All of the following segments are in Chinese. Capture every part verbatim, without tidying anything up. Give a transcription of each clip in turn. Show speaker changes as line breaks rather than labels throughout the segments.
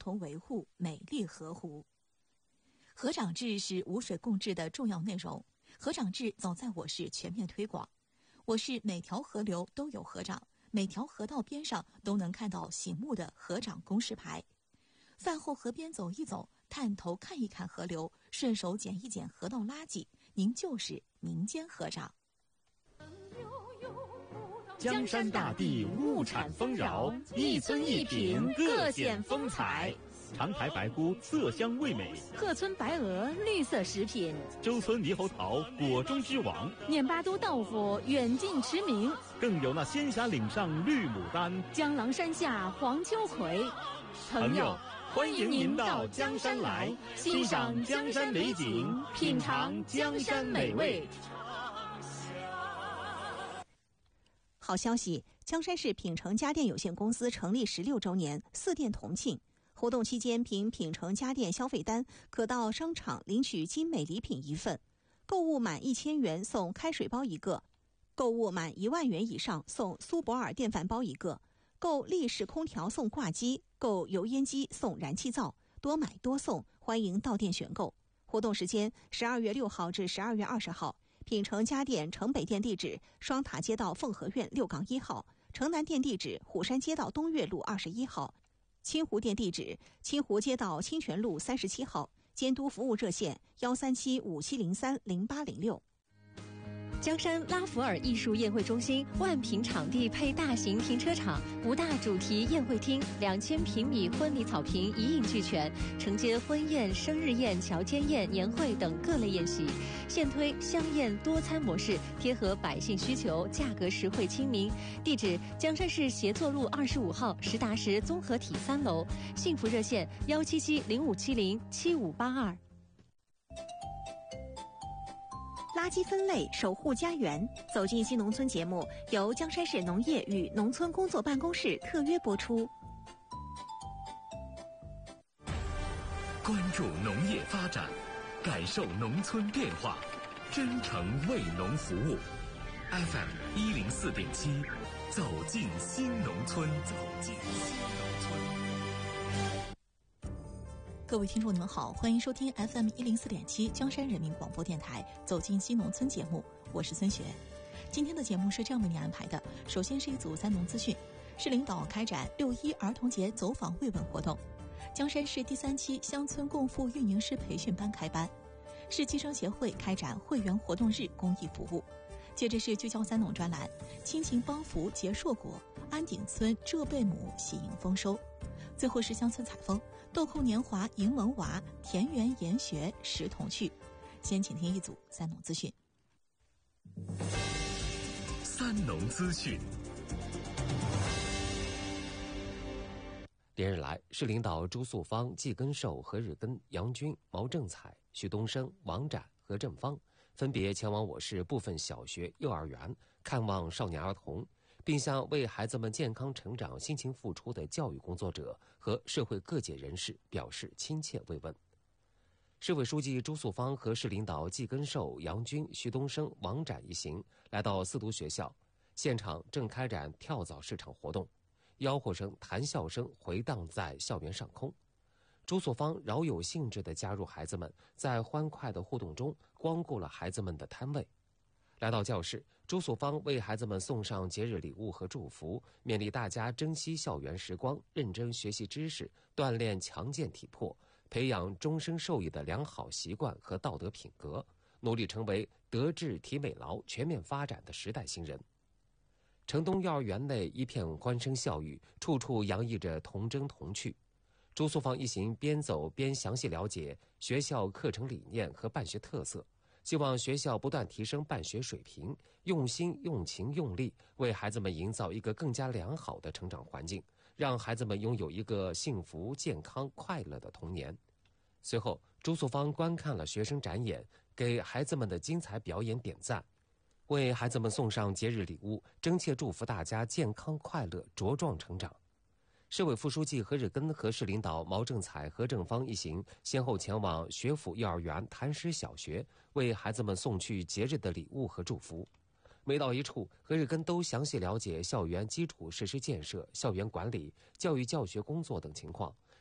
同维护美丽河湖。河长制是无水共治的重要内容，河长制早在我市全面推广。我市每条河流都有河长，每条河道边上都能看到醒目的河长公示牌。饭后河边走一走，探头看一看河流，顺手捡一捡河道垃圾，您就是民间河长。
江山大地物产丰饶，一村一品各显风采。长台白菇色香味美，
鹤村白鹅绿色食品，
周村猕猴桃果中之王，
念巴都豆腐远近驰名，
更有那仙霞岭上绿牡丹，
江郎山下黄秋葵。
朋友，欢迎您到江山来，欣赏江山美景，品尝江山美味。
好消息，江山市品城家电有限公司成立十六周年，四店同庆。活动期间，凭品城家电消费单，可到商场领取精美礼品一份。购物满一千元送开水包一个，购物满一万元以上送苏泊尔电饭煲一个，购立式空调送挂机，购油烟机送燃气灶，多买多送，欢迎到店选购。活动时间十二月六号至十二月二十号。品城家电城北店地址双塔街道凤和苑六杠一号，城南店地址虎山街道东岳路二十一号，清湖店地址清湖街道清泉路三十七号。监督服务热线幺三七五七零三零八零六。
江山拉弗尔艺术宴会中心万平场地配大型停车场，五大主题宴会厅，两千平米婚礼草坪一应俱全，承接婚宴、生日宴、乔迁宴、年会等各类宴席。现推香宴多餐模式，贴合百姓需求，价格实惠亲民。地址：江山市协作路二十五号实达实综合体三楼。幸福热线：幺七七零五七零七五八二。
垃圾分类，守护家园。走进新农村节目由江山市农业与农村工作办公室特约播出。
关注农业发展，感受农村变化，真诚为农服务。F M 一零四点七，走进新农村，走进新农村。
各位听众，你们好，欢迎收听 F M 一零四点七江山人民广播电台《走进新农村》节目，我是孙雪。今天的节目是这样为您安排的：首先是一组三农资讯，市领导开展六一儿童节走访慰问活动；江山市第三期乡村共付运营师培训班开班；市计生协会开展会员活动日公益服务。接着是聚焦三农专栏，亲情帮扶结硕果，安顶村浙贝母喜迎丰收。最后是乡村采风，豆蔻年华迎萌娃，田园研学识童趣。先请听一组三农资讯。
三农资讯。
连日来，市领导朱素芳、季根寿、何日根、杨军、毛正彩、徐东升、王展、何正芳分别前往我市部分小学、幼儿园看望少年儿童，并向为孩子们健康成长辛勤付出的教育工作者和社会各界人士表示亲切慰问。市委书记朱素芳和市领导季根寿、杨军、徐东升、王展一行来到四读学校，现场正开展跳蚤市场活动，吆喝声、谈笑声回荡在校园上空。朱素芳饶有兴致地加入孩子们，在欢快的互动中光顾了孩子们的摊位。来到教室，朱素芳为孩子们送上节日礼物和祝福，勉励大家珍惜校园时光，认真学习知识，锻炼强健体魄，培养终身受益的良好习惯和道德品格，努力成为德智体美劳全面发展的时代新人。城东幼儿园内一片欢声笑语，处处洋溢着童真童趣。朱素芳一行边走边详细了解学校课程理念和办学特色，希望学校不断提升办学水平，用心用情用力为孩子们营造一个更加良好的成长环境，让孩子们拥有一个幸福、健康、快乐的童年。随后，朱素芳观看了学生展演，给孩子们的精彩表演点赞，为孩子们送上节日礼物，真切祝福大家健康快乐、茁壮成长。市委副书记何日根和市领导毛正彩、何正芳一行先后前往学府幼儿园、潭石小学，为孩子们送去节日的礼物和祝福。每到一处，何日根都详细了解校园基础设施建设、校园管理、教育教学工作等情况，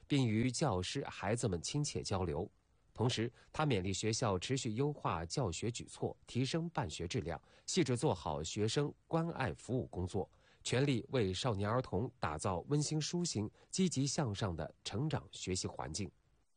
并与教师、孩子们亲切交流。同时，他勉励学校持续优化教学举措，提升办学质量，细致做好学生关爱服务工作，全力为少年儿童打造温馨舒心、积极向上的成长学习环境。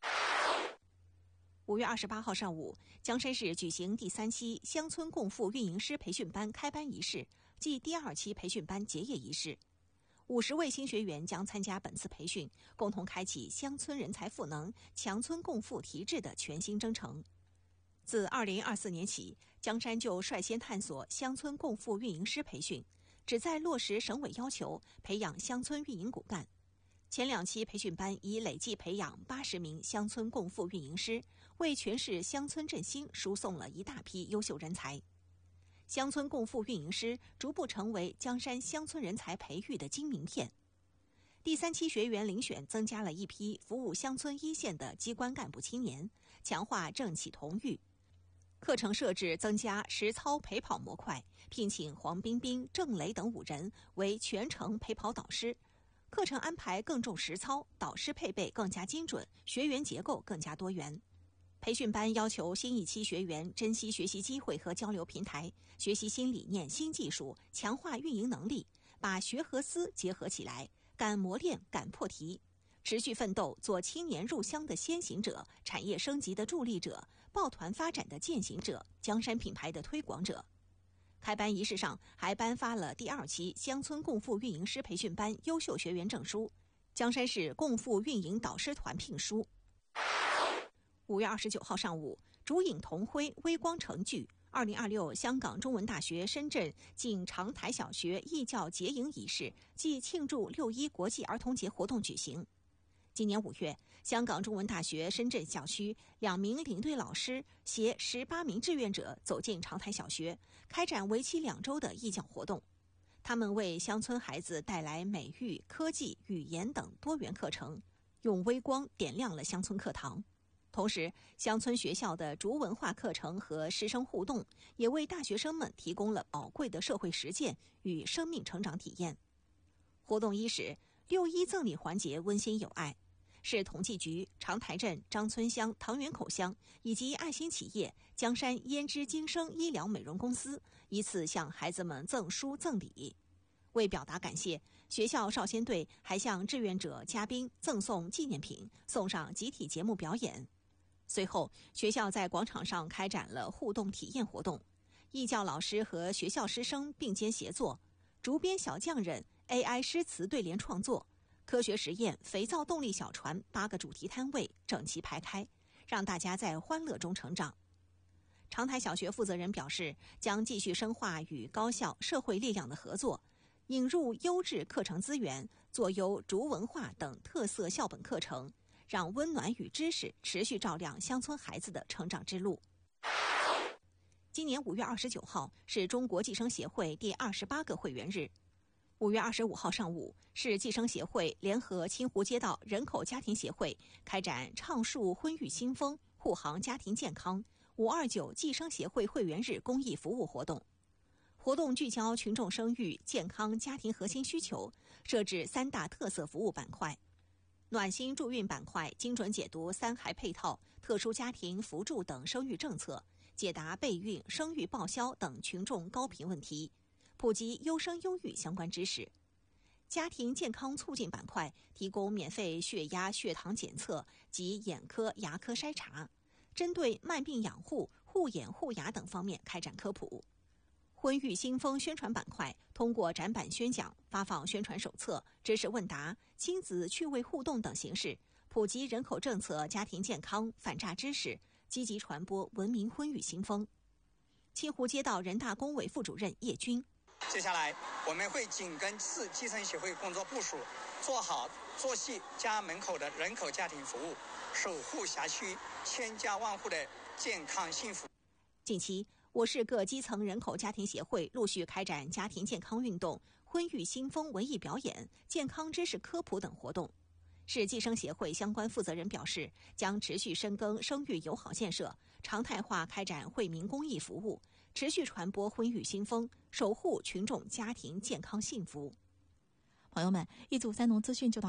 五月二十八号上午，江山市举行第三期乡村共付运营师培训班开班仪式暨第二期培训班结业仪式。五十位新学员将参加本次培训，共同开启乡村人才赋能、强村共付提质的全新征程。自二零二四年起，江山就率先探索乡村共付运营师培训，旨在落实省委要求，培养乡村运营骨干。前两期培训班已累计培养八十名乡村共付运营师，为全市乡村振兴输送了一大批优秀人才。乡村共付运营师逐步成为江山乡村人才培育的金名片。第三期学员遴选增加了一批服务乡村一线的机关干部青年，强化政企同育。课程设置增加实操陪跑模块，聘请黄冰冰、郑雷等五人为全程陪跑导师。课程安排更重实操，导师配备更加精准，学员结构更加多元。培训班要求新一期学员珍惜学习机会和交流平台，学习新理念、新技术，强化运营能力，把学和思结合起来，敢磨练、敢破题，持续奋斗，做青年入乡的先行者，产业升级的助力者，抱团发展的践行者，江山品牌的推广者。开班仪式上还颁发了第二期乡村共付运营师培训班优秀学员证书、江山市共付运营导师团聘书。五月二十九号上午，烛影同辉，微光成炬。二零二六香港中文大学深圳暨长台小学义教结营仪式暨庆祝六一国际儿童节活动举行。今年五月，香港中文大学深圳校区两名领队老师携十八名志愿者走进长台小学，开展为期两周的义教活动。他们为乡村孩子带来美育、科技、语言等多元课程，用微光点亮了乡村课堂。同时，乡村学校的竹文化课程和师生互动，也为大学生们提供了宝贵的社会实践与生命成长体验。活动伊始，六一赠礼环节温馨有爱。市统计局、长台镇、张村乡、唐园口乡以及爱心企业江山胭脂今生医疗美容公司依次向孩子们赠书赠礼。为表达感谢，学校少先队还向志愿者、嘉宾赠送纪念品，送上集体节目表演。随后，学校在广场上开展了互动体验活动，义教老师和学校师生并肩协作，竹编小匠人 A I 诗词对联创作，科学实验肥皂动力小船八个主题摊位整齐排开，让大家在欢乐中成长。长台小学负责人表示，将继续深化与高校、社会力量的合作，引入优质课程资源，做优竹文化等特色校本课程，让温暖与知识持续照亮乡村孩子的成长之路。今年五月二十九号是中国计生协会第二十八个会员日。五月二十五号上午，市计生协会联合清湖街道人口家庭协会开展倡树婚育新风、护航家庭健康五二九计生协会会员日公益服务活动。活动聚焦群众生育、健康、家庭核心需求，设置三大特色服务板块。暖心助孕板块精准解读三孩配套、特殊家庭扶助等生育政策，解答备孕、生育报销等群众高频问题，普及优生优育相关知识。家庭健康促进板块提供免费血压、血糖检测及眼科、牙科筛查，针对慢病养护、护眼护牙等方面开展科普。婚育新风宣传板块通过展板宣讲、发放宣传手册、知识问答、亲子趣味互动等形式，普及人口政策、家庭健康、反诈知识，积极传播文明婚育新风。清湖街道人大工委副主任叶军，
接下来我们会紧跟市计生协会工作部署，做好做细家门口的人口家庭服务，守护辖区千家万户的健康幸福。
近期，我市各基层人口家庭协会陆续开展家庭健康运动、婚育新风文艺表演、健康知识科普等活动。市计生协会相关负责人表示，将持续深耕生育友好建设，常态化开展惠民公益服务，持续传播婚育新风，守护群众家庭健康幸福。
朋友们，一组三农资讯就到这儿。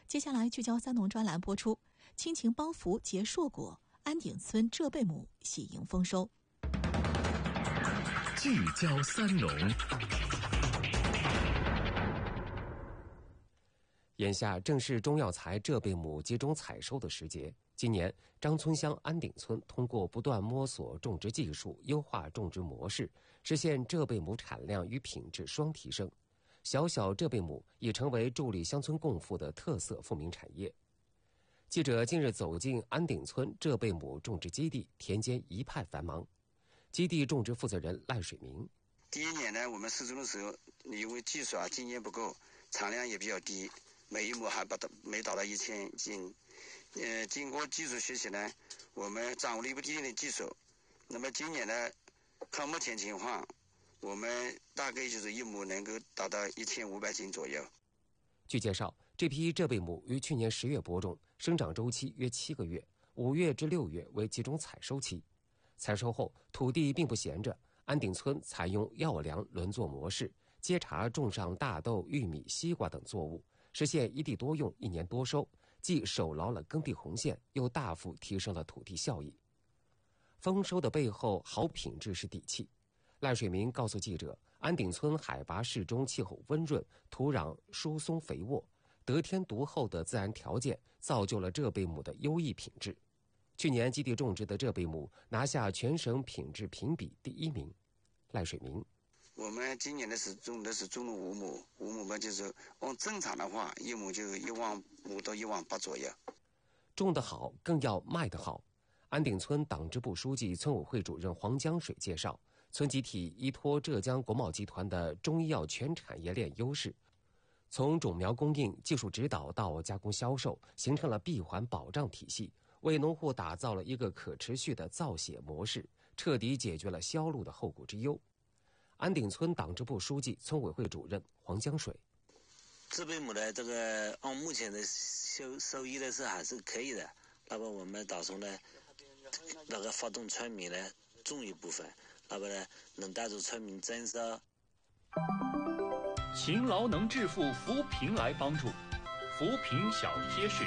接下来聚焦三农专栏播出，亲情包袱结硕果，安顶村浙贝母喜迎丰收。
聚焦三农。
眼下正是中药材浙贝母集中采收的时节。今年，张村乡安顶村通过不断摸索种植技术，优化种植模式，实现浙贝母产量与品质双提升。小小浙贝母已成为助力乡村共富的特色富民产业。记者近日走进安顶村浙贝母种植基地，田间一派繁忙。基地种植负责人赖水明：
第一年呢，我们试种的时候，因为技术啊经验不够，产量也比较低，每一亩还不到没达到一千斤。呃，经过技术学习呢，我们掌握了一部一定的技术。那么今年呢，看目前情况，我们大概就是一亩能够达到一千五百斤左右。
据介绍，这批浙贝母于去年十月播种，生长周期约七个月，五月至六月为集中采收期。采收后，土地并不闲着，安顶村采用药粮轮作模式，接茬种上大豆、玉米、西瓜等作物，实现一地多用、一年多收，既守牢了耕地红线，又大幅提升了土地效益。丰收的背后，好品质是底气。赖水明告诉记者，安顶村海拔适中，气候温润，土壤疏松肥沃，得天独厚的自然条件造就了浙贝母的优异品质。去年基地种植的浙贝母拿下全省品质评比第一名。赖水明：
我们今年的是种的是种了五亩，五亩嘛，就是按正常的话，一亩就一万五到一万八左右。
种得好，更要卖得好。安顶村党支部书记、村委会主任黄江水介绍，村集体依托浙江国贸集团的中医药全产业链优势，从种苗供应、技术指导到加工销售，形成了闭环保障体系，为农户打造了一个可持续的造血模式，彻底解决了销路的后顾之忧。安顶村党支部书记、村委会主任黄江水：
浙贝母的这个按目前的收收益呢是还是可以的，那么我们打算呢，那个发动村民呢种一部分，那么呢能带着村民增收。
勤劳能致富，扶贫来帮助，扶贫小贴士。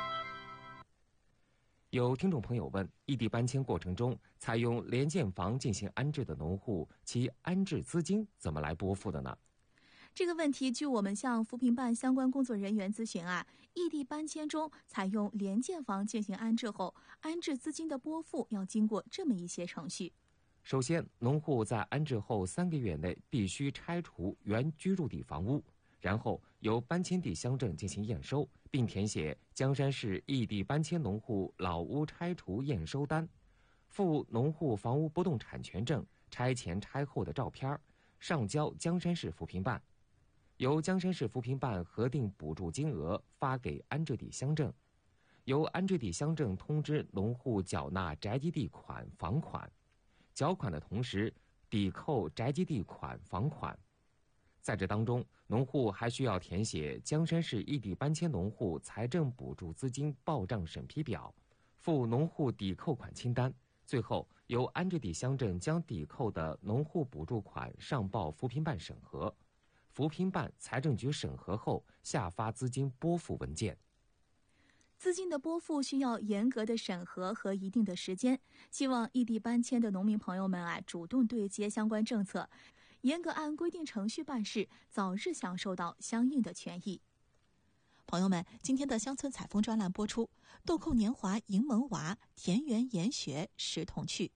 有听众朋友问，异地搬迁过程中采用联建房进行安置的农户，其安置资金怎么来拨付的呢？
这个问题，据我们向扶贫办相关工作人员咨询啊，异地搬迁中采用联建房进行安置后，安置资金的拨付要经过这么一些程序。
首先，农户在安置后三个月内必须拆除原居住地房屋，然后由搬迁地乡镇进行验收，并填写江山市异地搬迁农户老屋拆除验收单，附农户房屋不动产权证、拆前拆后的照片，上交江山市扶贫办，由江山市扶贫办核定补助金额发给安置地乡镇，由安置地乡镇通知农户缴纳宅基地款、房款，缴款的同时抵扣宅基地款、房款。在这当中，农户还需要填写江山市异地搬迁农户财政补助资金报账审批表，附农户抵扣款清单，最后由安置地乡镇将抵扣的农户补助款上报扶贫办审核，扶贫办、财政局审核后下发资金拨付文件。
资金的拨付需要严格的审核和一定的时间，希望异地搬迁的农民朋友们啊，主动对接相关政策，严格按规定程序办事，早日享受到相应的权益。朋友们，今天的乡村采风专栏播出，豆蔻年华迎萌娃，田园研学识童趣。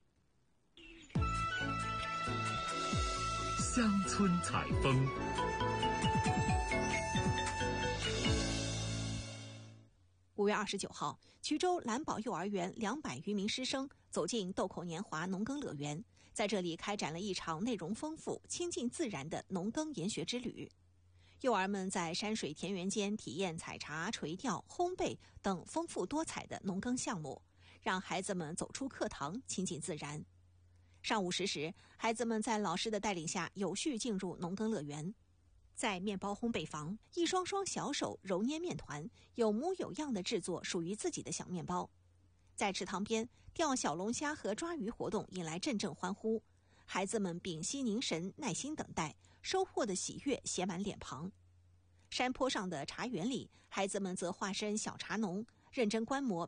乡村采风。
五月二十九号，衢州蓝宝幼儿园两百余名师生走进豆蔻年华农耕乐园，在这里开展了一场内容丰富、亲近自然的农耕研学之旅。幼儿们在山水田园间体验采茶、垂钓、烘焙等丰富多彩的农耕项目，让孩子们走出课堂，亲近自然。上午十时，孩子们在老师的带领下有序进入农耕乐园。在面包烘焙房，一双双小手揉捏面团，有模有样地制作属于自己的小面包。在池塘边，钓小龙虾和抓鱼活动引来阵阵欢呼，孩子们屏息凝神，耐心等待，收获的喜悦写满脸庞。 山坡上的茶园里，孩子们则化身小茶农，认真观摩